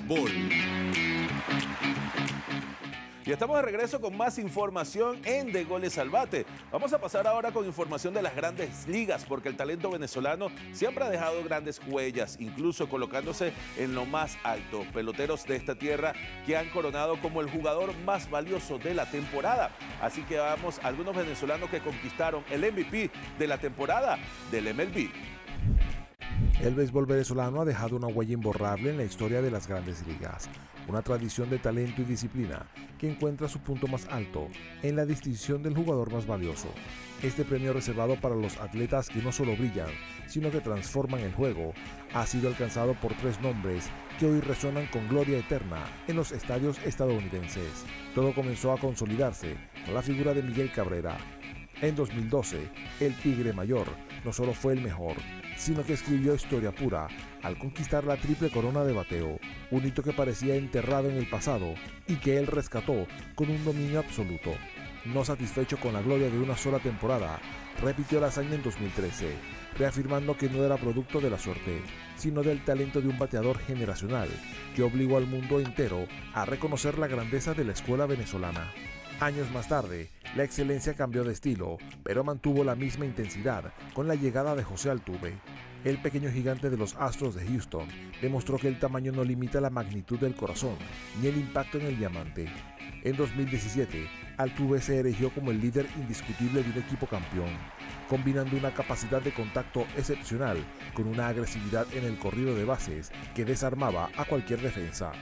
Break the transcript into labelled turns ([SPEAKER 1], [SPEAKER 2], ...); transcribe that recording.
[SPEAKER 1] béisbol.
[SPEAKER 2] Y estamos de regreso con más información en De Goles al Bate. Vamos a pasar ahora con información de las grandes ligas, porque el talento venezolano siempre ha dejado grandes huellas, incluso colocándose en lo más alto. Peloteros de esta tierra que han coronado como el jugador más valioso de la temporada. Así que vamos a algunos venezolanos que conquistaron el MVP de la temporada del MLB.
[SPEAKER 3] El béisbol venezolano ha dejado una huella imborrable en la historia de las grandes ligas, una tradición de talento y disciplina que encuentra su punto más alto en la distinción del jugador más valioso. Este premio reservado para los atletas que no solo brillan, sino que transforman el juego, ha sido alcanzado por tres nombres que hoy resuenan con gloria eterna en los estadios estadounidenses. Todo comenzó a consolidarse con la figura de Miguel Cabrera. En 2012, el Tigre Mayor no solo fue el mejor, sino que escribió historia pura al conquistar la triple corona de bateo, un hito que parecía enterrado en el pasado y que él rescató con un dominio absoluto. No satisfecho con la gloria de una sola temporada, repitió la hazaña en 2013, reafirmando que no era producto de la suerte, sino del talento de un bateador generacional que obligó al mundo entero a reconocer la grandeza de la escuela venezolana. Años más tarde, la excelencia cambió de estilo, pero mantuvo la misma intensidad con la llegada de José Altuve. El pequeño gigante de los Astros de Houston demostró que el tamaño no limita la magnitud del corazón ni el impacto en el diamante. En 2017, Altuve se erigió como el líder indiscutible de un equipo campeón, combinando una capacidad de contacto excepcional con una agresividad en el corrido de bases que desarmaba a cualquier defensa.